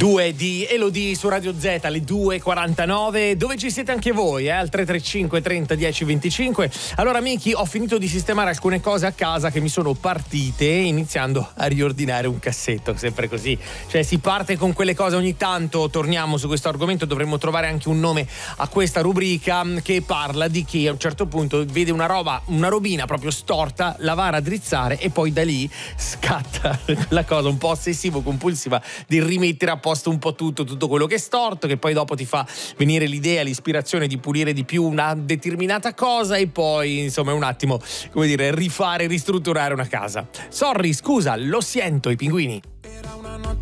2 di Elodie su Radio Z alle 2.49, dove ci siete anche voi, al 335 30 10 25. Allora Miki, ho finito di sistemare alcune cose a casa che mi sono partite, iniziando a riordinare un cassetto, sempre così, cioè si parte con quelle cose. Ogni tanto torniamo su questo argomento, dovremmo trovare anche un nome a questa rubrica, che parla di chi a un certo punto vede una robina proprio storta, la va a raddrizzare e poi da lì scatta la cosa un po' ossessivo compulsiva di rimettere a posto un po' tutto quello che è storto, che poi dopo ti fa venire l'idea, l'ispirazione di pulire di più una determinata cosa e poi insomma è un attimo, come dire, ristrutturare una casa. Sorry, scusa, lo sento, i pinguini. Era una notte